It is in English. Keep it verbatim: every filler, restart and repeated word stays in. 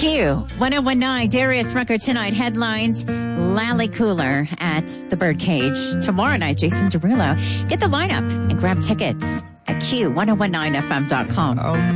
Q one oh one nine, Darius Rucker tonight. Headlines, Lally Cooler at the Birdcage. Tomorrow night, Jason Derulo. Get the lineup and grab tickets at Q ten nineteen F M dot com.